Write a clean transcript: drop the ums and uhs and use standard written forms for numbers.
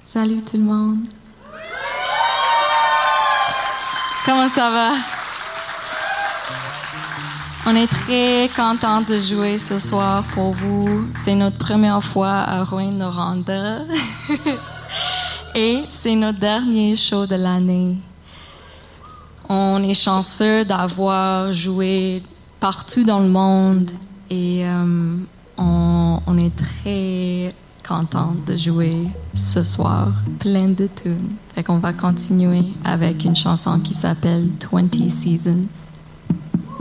Salut tout le monde. Comment ça va? On est très contents de jouer ce soir pour vous. C'est notre première fois à Rouyn-Noranda. Et c'est notre dernier show de l'année. On est chanceux d'avoir joué partout dans le monde et on est très contents de jouer ce soir, plein de tunes. Fait qu'on va continuer avec une chanson qui s'appelle 20 Seasons.